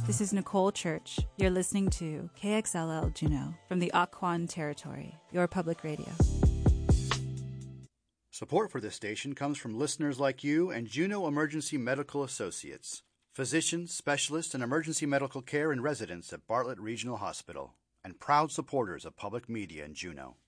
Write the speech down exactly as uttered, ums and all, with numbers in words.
This is Nicole Church. You're listening to K X L L Juneau from the Occoquan Territory, your public radio. Support for this station comes from listeners like you and Juneau Emergency Medical Associates, physicians, specialists in emergency medical care and residents at Bartlett Regional Hospital, and proud supporters of public media in Juneau.